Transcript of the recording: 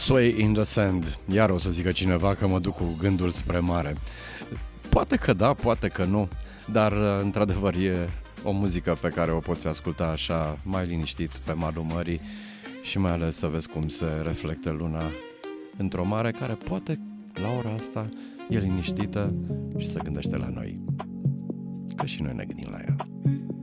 Sway in the Sand. Iar o să zică cineva că mă duc cu gândul spre mare. Poate că da, poate că nu, dar într-adevăr e o muzică pe care o poți asculta așa mai liniștit pe malul mării și mai ales să vezi cum se reflectă luna într-o mare care poate la ora asta e liniștită și se gândește la noi, că și noi ne gândim la ea.